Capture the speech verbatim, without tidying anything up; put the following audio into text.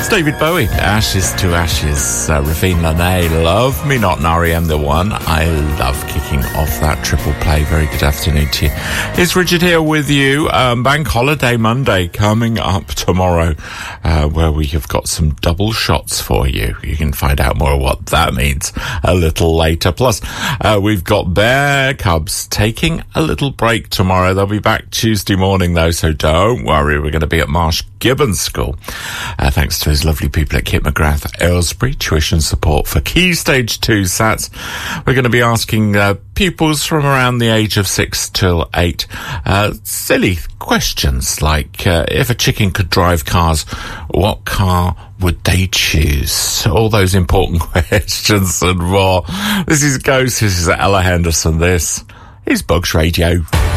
David Bowie, Ashes to Ashes. uh, Ravine Lene, Love Me Not, and R E M The One. I love kicking off that triple play. Very good afternoon to you. It's Richard here with you. Um, Bank Holiday Monday coming up tomorrow, uh, where we have got some double shots for you. You can find out more what that means a little later. Plus, uh, we've got Bear Cubs taking a little break tomorrow. They'll be back Tuesday morning, though, so don't worry. We're going to be at Marsh Gibbons School, uh, thanks to his lovely people at Kit McGrath Aylesbury, tuition support for Key Stage two SATs. We're going to be asking uh, pupils from around the age of six till eight uh, silly questions like uh, if a chicken could drive cars, what car would they choose? All those important questions and more. This is Ghost, this is Ella Henderson, this is Bugs Radio.